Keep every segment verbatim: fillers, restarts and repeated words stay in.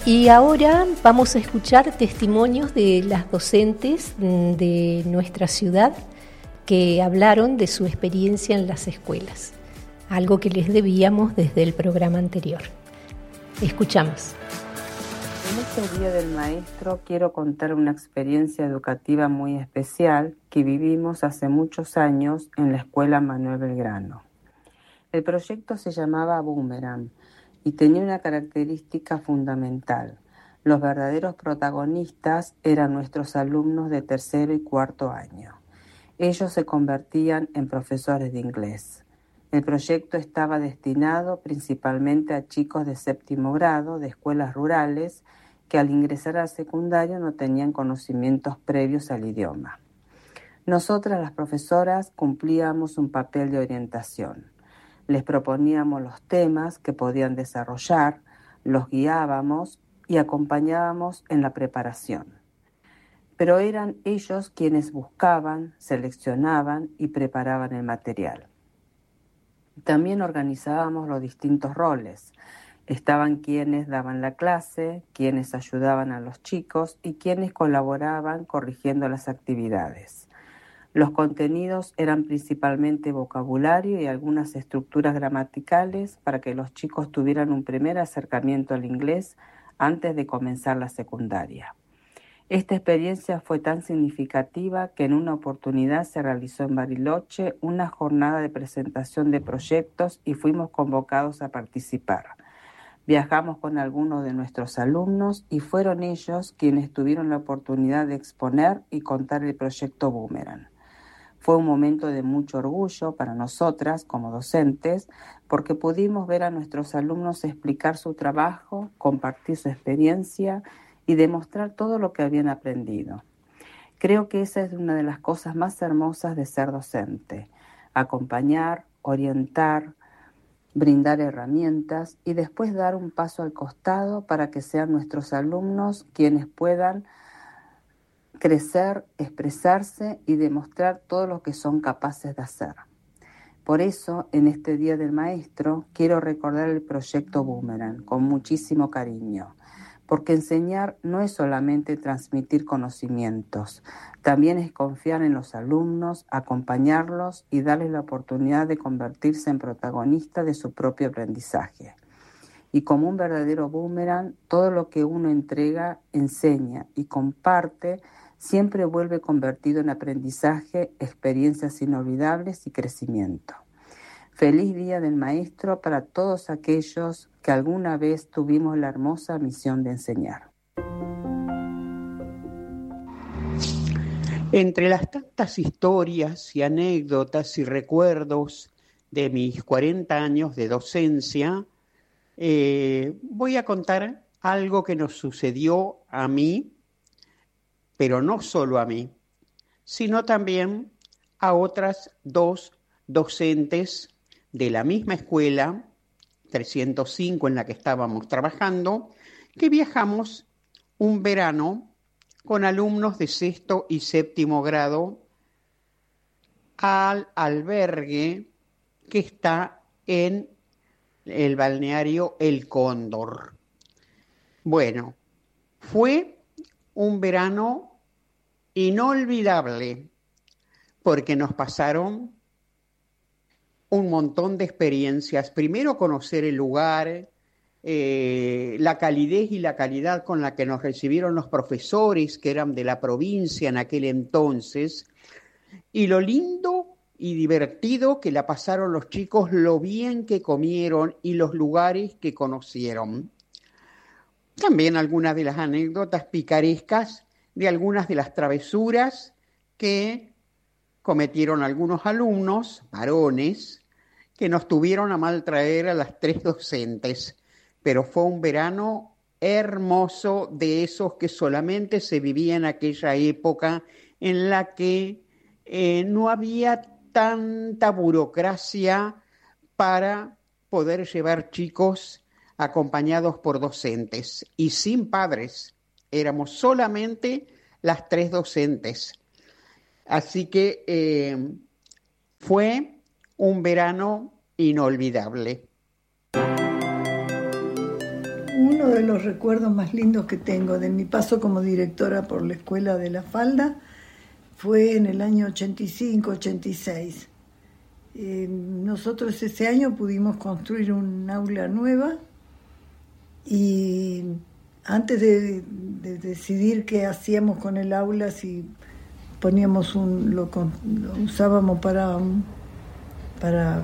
Y ahora vamos a escuchar testimonios de las docentes de nuestra ciudad que hablaron de su experiencia en las escuelas, algo que les debíamos desde el programa anterior. Escuchamos. En este Día del Maestro quiero contar una experiencia educativa muy especial que vivimos hace muchos años en la Escuela Manuel Belgrano. El proyecto se llamaba Boomerang y tenía una característica fundamental. Los verdaderos protagonistas eran nuestros alumnos de tercero y cuarto año. Ellos se convertían en profesores de inglés. El proyecto estaba destinado principalmente a chicos de séptimo grado de escuelas rurales que al ingresar al secundario no tenían conocimientos previos al idioma. Nosotras, las profesoras, cumplíamos un papel de orientación. Les proponíamos los temas que podían desarrollar, los guiábamos y acompañábamos en la preparación. Pero eran ellos quienes buscaban, seleccionaban y preparaban el material. También organizábamos los distintos roles. Estaban quienes daban la clase, quienes ayudaban a los chicos y quienes colaboraban corrigiendo las actividades. Los contenidos eran principalmente vocabulario y algunas estructuras gramaticales para que los chicos tuvieran un primer acercamiento al inglés antes de comenzar la secundaria. Esta experiencia fue tan significativa que en una oportunidad se realizó en Bariloche una jornada de presentación de proyectos y fuimos convocados a participar. Viajamos con algunos de nuestros alumnos y fueron ellos quienes tuvieron la oportunidad de exponer y contar el proyecto Boomerang. Fue un momento de mucho orgullo para nosotras como docentes porque pudimos ver a nuestros alumnos explicar su trabajo, compartir su experiencia y demostrar todo lo que habían aprendido. Creo que esa es una de las cosas más hermosas de ser docente: acompañar, orientar, brindar herramientas y después dar un paso al costado para que sean nuestros alumnos quienes puedan crecer, expresarse y demostrar todo lo que son capaces de hacer. Por eso, en este Día del Maestro, quiero recordar el proyecto Boomerang con muchísimo cariño, porque enseñar no es solamente transmitir conocimientos, también es confiar en los alumnos, acompañarlos y darles la oportunidad de convertirse en protagonistas de su propio aprendizaje. Y como un verdadero boomerang, todo lo que uno entrega, enseña y comparte siempre vuelve convertido en aprendizaje, experiencias inolvidables y crecimiento. Feliz Día del Maestro para todos aquellos que alguna vez tuvimos la hermosa misión de enseñar. Entre las tantas historias y anécdotas y recuerdos de mis cuarenta años de docencia, eh, voy a contar algo que nos sucedió a mí, pero no solo a mí, sino también a otras dos docentes de la misma escuela, trescientos cinco en la que estábamos trabajando, que viajamos un verano con alumnos de sexto y séptimo grado al albergue que está en el balneario El Cóndor. Bueno, fue un verano inolvidable porque nos pasaron un montón de experiencias. Primero, conocer el lugar, eh, la calidez y la calidad con la que nos recibieron los profesores que eran de la provincia en aquel entonces, y lo lindo y divertido que la pasaron los chicos, lo bien que comieron y los lugares que conocieron. También algunas de las anécdotas picarescas de algunas de las travesuras que cometieron algunos alumnos, varones, que nos tuvieron a mal traer a las tres docentes. Pero fue un verano hermoso, de esos que solamente se vivía en aquella época en la que eh, no había tanta burocracia para poder llevar chicos acompañados por docentes y sin padres. Éramos solamente las tres docentes. Así que eh, fue un verano inolvidable. Uno de los recuerdos más lindos que tengo de mi paso como directora por la Escuela de la Falda fue en el año ochenta y cinco ochenta y seis. Eh, nosotros ese año pudimos construir un aula nueva y antes de, de decidir qué hacíamos con el aula, si poníamos un, lo, lo usábamos para un, para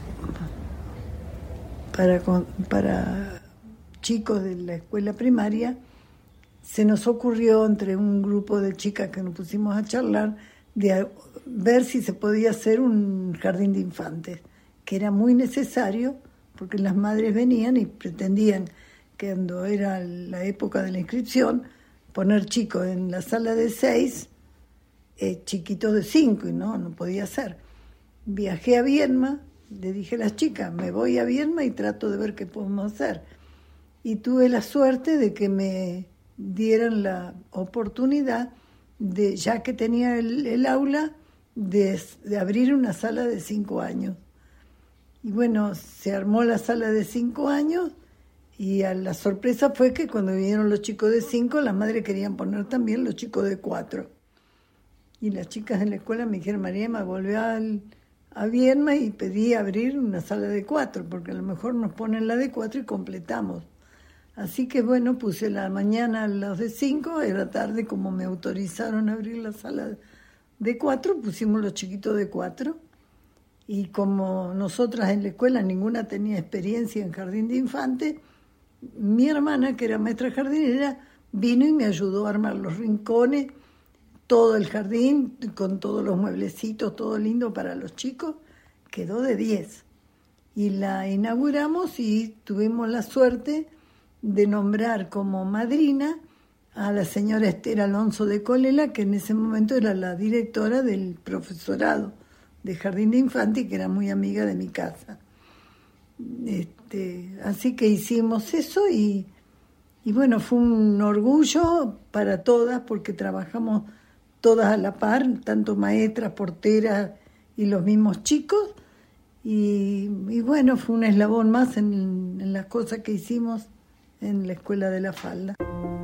para para chicos de la escuela primaria, se nos ocurrió entre un grupo de chicas que nos pusimos a charlar de ver si se podía hacer un jardín de infantes, que era muy necesario porque las madres venían y pretendían que cuando era la época de la inscripción poner chicos en la sala de seis, eh, chiquitos de cinco, y no, no podía ser. Viajé a Viedma, le dije a las chicas, me voy a Viedma y trato de ver qué podemos hacer. Y tuve la suerte de que me dieran la oportunidad, de, ya que tenía el, el aula, de, de abrir una sala de cinco años. Y bueno, se armó la sala de cinco años y a la sorpresa fue que cuando vinieron los chicos de cinco, las madres querían poner también los chicos de cuatro. Y las chicas de la escuela me dijeron, María Emma, volví al, a Viedma y pedí abrir una sala de cuatro, porque a lo mejor nos ponen la de cuatro y completamos. Así que bueno, puse la mañana los de cinco, era tarde, como me autorizaron a abrir la sala de cuatro, pusimos los chiquitos de cuatro. Y como nosotras en la escuela ninguna tenía experiencia en jardín de infantes, mi hermana, que era maestra jardinera, vino y me ayudó a armar los rincones, todo el jardín, con todos los mueblecitos, todo lindo para los chicos. Quedó de diez. Y la inauguramos y tuvimos la suerte de nombrar como madrina a la señora Esther Alonso de Colela, que en ese momento era la directora del profesorado de Jardín de Infantes, que era muy amiga de mi casa. Este, así que hicimos eso y, y bueno, fue un orgullo para todas porque trabajamos todas a la par, tanto maestras, porteras y los mismos chicos. Y, y bueno, fue un eslabón más en, en las cosas que hicimos en la Escuela de la Falda.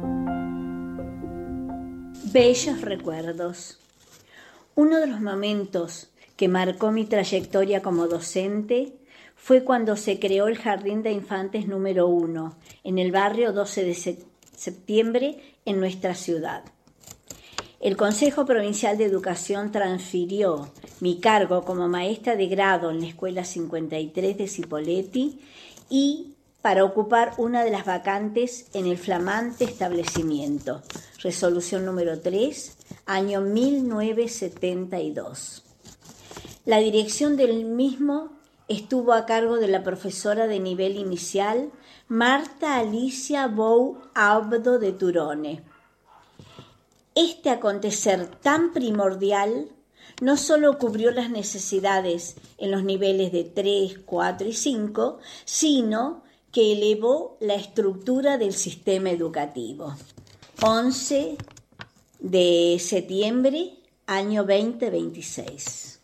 Bellos recuerdos. Uno de los momentos que marcó mi trayectoria como docente fue cuando se creó el Jardín de Infantes número uno en el barrio doce de septiembre en nuestra ciudad. El Consejo Provincial de Educación transfirió mi cargo como maestra de grado en la Escuela cincuenta y tres de Cipolletti y para ocupar una de las vacantes en el flamante establecimiento. Resolución número tres, año mil novecientos setenta y dos. La dirección del mismo estuvo a cargo de la profesora de nivel inicial Marta Alicia Bou Abdo de Turone. Este acontecer tan primordial no solo cubrió las necesidades en los niveles de tres, cuatro y cinco, sino que elevó la estructura del sistema educativo. once de septiembre, año veinte veintiséis.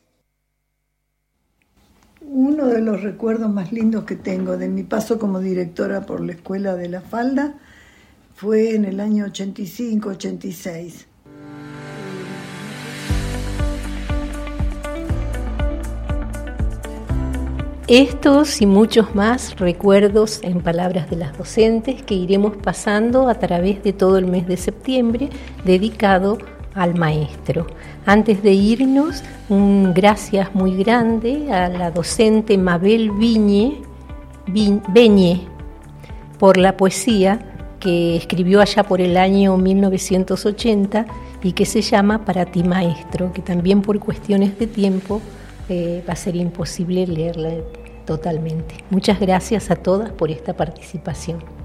Uno de los recuerdos más lindos que tengo de mi paso como directora por la Escuela de la Falda fue en el año ochenta y cinco ochenta y seis. Estos y muchos más recuerdos en palabras de las docentes que iremos pasando a través de todo el mes de septiembre dedicado al maestro. Antes de irnos, un gracias muy grande a la docente Mabel Viñe, Beñe por la poesía que escribió allá por el año mil novecientos ochenta y que se llama Para ti maestro, que también por cuestiones de tiempo eh, va a ser imposible leerla totalmente. Muchas gracias a todas por esta participación.